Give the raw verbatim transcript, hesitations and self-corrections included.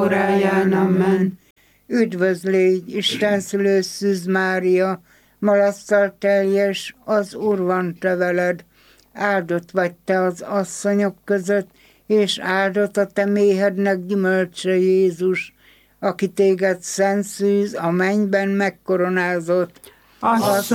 óráján. Amen. Üdvözl légy, Isten szülő Szűz Mária, malasztal teljes, az Úr van te veled. Áldott vagy te az asszonyok között, és áldott a te méhednek gyümölcse Jézus, aki téged szent szűz a mennyben megkoronázott. Azt